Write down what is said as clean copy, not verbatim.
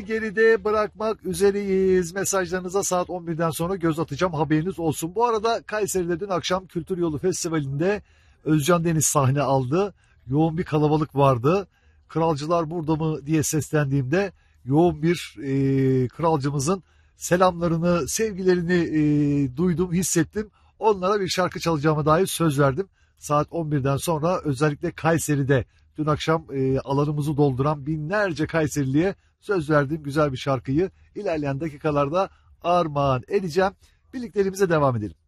Geride bırakmak üzereyiz. Mesajlarınıza saat 11'den sonra göz atacağım, haberiniz olsun. Bu arada Kayseri'de dün akşam Kültür Yolu Festivali'nde Özcan Deniz sahne aldı. Yoğun bir kalabalık vardı. Kralcılar burada mı diye seslendiğimde yoğun bir kralcımızın selamlarını, sevgilerini duydum, hissettim. Onlara bir şarkı çalacağıma dair söz verdim. Saat 11'den sonra özellikle Kayseri'de dün akşam alanımızı dolduran binlerce Kayseriliye söz verdiğim güzel bir şarkıyı ilerleyen dakikalarda armağan edeceğim. Birliklerimize devam edelim.